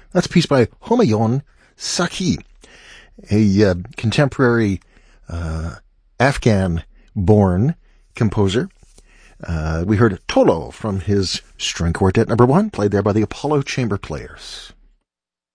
That's a piece by Humayun Saki, a contemporary Afghan-born composer. We heard Tolo from his string quartet number 1, played there by the Apollo Chamber Players.